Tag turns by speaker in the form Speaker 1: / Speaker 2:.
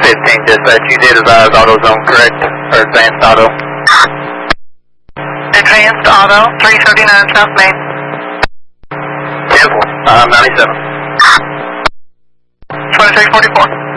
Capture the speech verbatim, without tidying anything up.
Speaker 1: fifteen, dispatch, you did advise AutoZone, correct? Or Advanced Auto?
Speaker 2: Advanced Auto, three thirty-nine South Main.
Speaker 1: Beautiful. Uh, ninety-seven.
Speaker 2: twenty-three forty-four.